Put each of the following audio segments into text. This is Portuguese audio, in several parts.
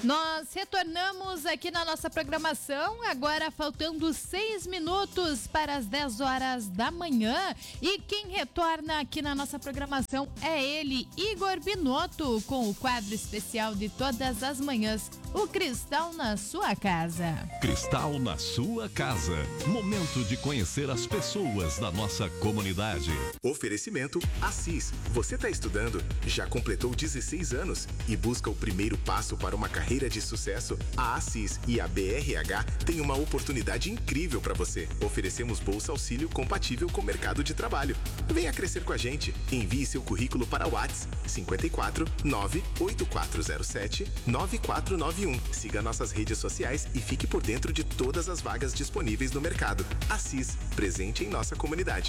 Nós retornamos aqui na nossa programação, agora faltando 6 minutos para as 10 horas da manhã. E quem retorna aqui na nossa programação é ele, Igor Binotto, com o quadro especial de todas as manhãs, o Cristal na sua casa. Cristal na sua casa. Momento de conhecer as pessoas da nossa comunidade. Oferecimento Assis. Você está estudando? Já completou 16 anos e busca o primeiro passo para uma carreira de sucesso? A Assis e a BRH têm uma oportunidade incrível para você. Oferecemos bolsa auxílio compatível com o mercado de trabalho. Venha crescer com a gente. Envie seu currículo para o WhatsApp 54 98407 9491. Siga nossas redes sociais e fique por dentro de todas as vagas disponíveis no mercado. Assis, presente em nossa comunidade.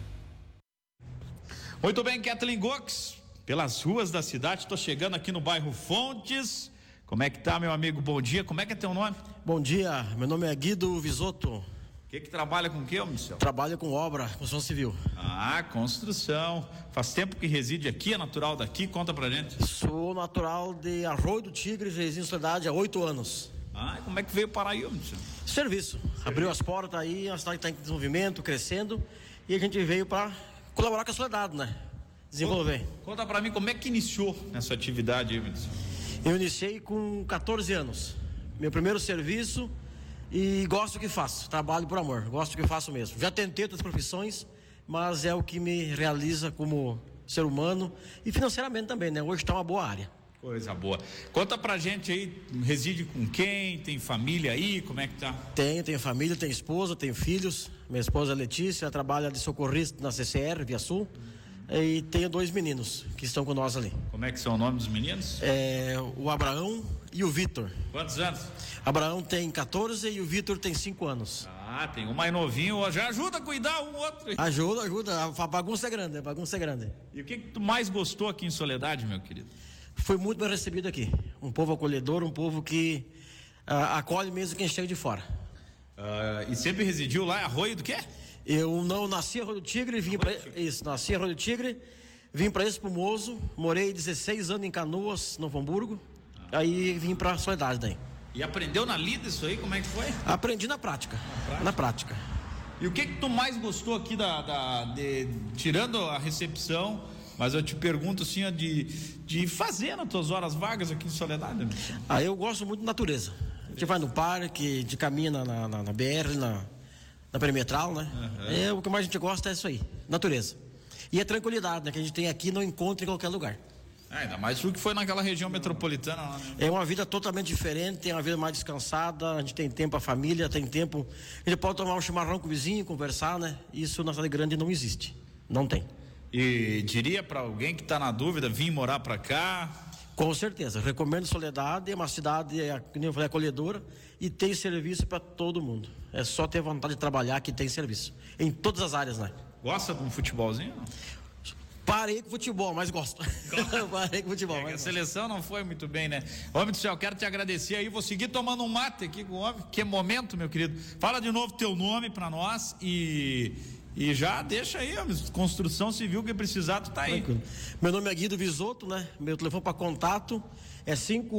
Muito bem, Kathleen Gox, pelas ruas da cidade, estou chegando aqui no bairro Fontes. Como é que tá, meu amigo? Bom dia. Como é que é teu nome? Bom dia, meu nome é Guido Visotto. Que trabalha com o que, Michel? Trabalho com obra, construção civil. Ah, construção. Faz tempo que reside aqui, é natural daqui? Conta pra gente. Sou natural de Arroio do Tigre, resido em cidade há 8 anos. Ah, como é que veio parar aí, Michel? Serviço. Abriu as portas aí, a cidade está em desenvolvimento, crescendo, e a gente veio para colaborar com a Soledade, né? Desenvolver. Conta pra mim como é que iniciou nessa atividade aí, Michel? Eu iniciei com 14 anos. Meu primeiro serviço, e gosto do que faço. Trabalho por amor, gosto do que faço mesmo. Já tentei outras profissões, mas é o que me realiza como ser humano e financeiramente também, né? Hoje está uma boa área. Coisa boa. Conta pra gente aí, reside com quem? Tem família aí? Como é que tá? Tenho família, tenho esposa, tenho filhos. Minha esposa Letícia trabalha de socorrista na CCR, Via Sul. E tenho 2 meninos que estão com nós ali. Como é que são o nome dos meninos? O Abraão e o Vitor. Quantos anos? Abraão tem 14 e o Vitor tem 5 anos. Ah, tem um mais novinho, já ajuda a cuidar um outro. Ajuda, a bagunça é grande, E o que tu mais gostou aqui em Soledade, meu querido? Foi muito bem recebido aqui. Um povo acolhedor, um povo que acolhe mesmo quem chega de fora. E sempre residiu lá, Arroio do quê? Eu não nasci em Arroio do Tigre, nasci em Arroio do Tigre, vim para Espumoso, morei 16 anos em Canoas, Novo Hamburgo, aí vim para Soledade daí. E aprendeu na lida isso aí, como é que foi? Aprendi na prática. E o que tu mais gostou aqui tirando a recepção, mas eu te pergunto assim, de fazer nas tuas horas vagas aqui em Soledade? Eu gosto muito de natureza. A gente vai no parque, de caminha na BR, na perimetral, né? Uhum. O que mais a gente gosta é isso aí, natureza. E a tranquilidade, né? Que a gente tem aqui, não encontra em qualquer lugar. Ainda mais tu que foi naquela região metropolitana lá, né? É uma vida totalmente diferente, tem uma vida mais descansada, a gente tem tempo para a família, tem tempo. A gente pode tomar um chimarrão com o vizinho, conversar, né? Isso na cidade grande não existe. Não tem. E diria para alguém que está na dúvida, vir morar para cá? Com certeza, recomendo Soledade, é uma cidade, como eu falei, acolhedora e tem serviço para todo mundo. É só ter vontade de trabalhar que tem serviço. Em todas as áreas, né? Gosta de um futebolzinho? Parei com futebol, mas gosto. Parei com futebol. A seleção não foi muito bem, né? Homem do céu, quero te agradecer aí. Vou seguir tomando um mate aqui com o homem. Que momento, meu querido. Fala de novo teu nome para nós e já deixa aí, construção civil que precisar, tu tá aí. Tranquilo. Meu nome é Guido Visotto, né? Meu telefone para contato é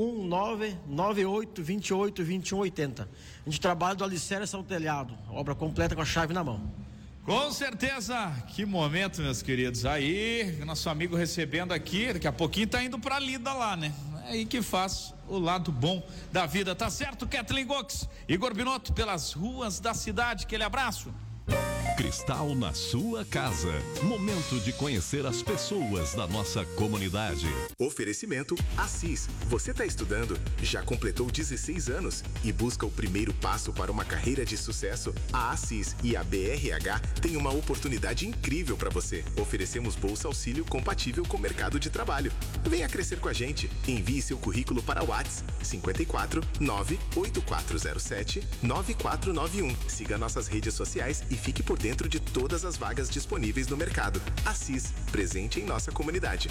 519-9828-2180. A gente trabalha do alicerce ao telhado, obra completa com a chave na mão. Com certeza, que momento, meus queridos. Aí, nosso amigo recebendo aqui, daqui a pouquinho tá indo pra lida lá, né? É aí que faz o lado bom da vida, tá certo, Kathleen Gox? Igor Binotto, pelas ruas da cidade, aquele abraço. Cristal na sua casa. Momento de conhecer as pessoas da nossa comunidade. Oferecimento Assis. Você está estudando? Já completou 16 anos e busca o primeiro passo para uma carreira de sucesso? A Assis e a BRH têm uma oportunidade incrível para você. Oferecemos bolsa auxílio compatível com o mercado de trabalho. Venha crescer com a gente. Envie seu currículo para o WhatsApp 54 98407 9491. Siga nossas redes sociais e fique por dentro de todas as vagas disponíveis no mercado. Assis, presente em nossa comunidade.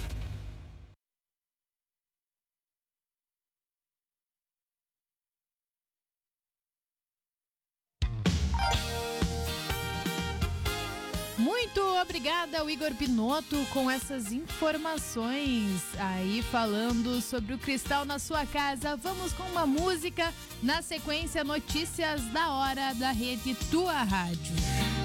Muito obrigada, o Igor Binotto, com essas informações aí falando sobre o cristal na sua casa. Vamos com uma música, na sequência, notícias da hora da Rede Tua Rádio.